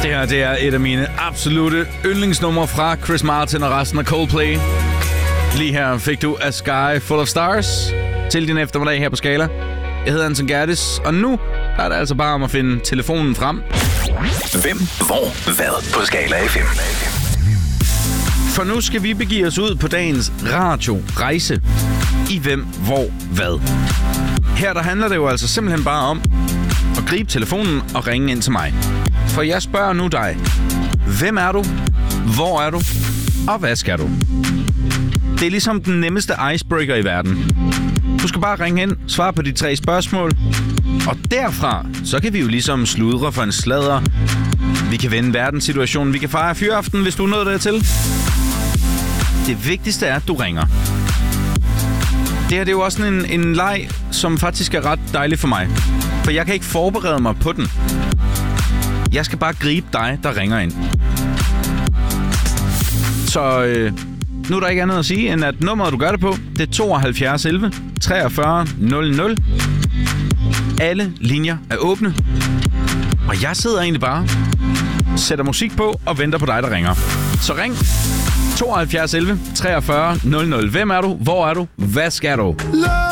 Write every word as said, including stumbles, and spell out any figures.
Det her, det er et af mine absolutte yndlingsnumre fra Chris Martin og resten af Coldplay. Lige her fik du A Sky Full of Stars til din eftermiddag her på Skala. Jeg hedder Anton Gertis, og nu der er det altså bare om at finde telefonen frem. Hvem, hvor, hvad på Skala F M. For nu skal vi begive os ud på dagens radiorejse i Hvem, hvor, hvad. Her der handler det jo altså simpelthen bare om at gribe telefonen og ringe ind til mig. For jeg spørger nu dig, hvem er du, hvor er du, og hvad skal du? Det er ligesom den nemmeste icebreaker i verden. Du skal bare ringe ind, svare på de tre spørgsmål, og derfra, så kan vi jo ligesom sludre for en sladder. Vi kan vende verdenssituationen, vi kan fejre fyraften, hvis du er nået dertil. Det vigtigste er, at du ringer. Det her det er jo også sådan en, en leg, som faktisk er ret dejlig for mig. For jeg kan ikke forberede mig på den. Jeg skal bare gribe dig, der ringer ind. Så øh, nu er der ikke andet at sige, end at nummeret, du gør det på, det er tooghalvfjerds elleve treogfyrre nul nul. Alle linjer er åbne. Og jeg sidder egentlig bare, sætter musik på og venter på dig, der ringer. Så ring tooghalvfjerds elleve treogfyrre nul nul. Hvem er du? Hvor er du? Hvad skal du?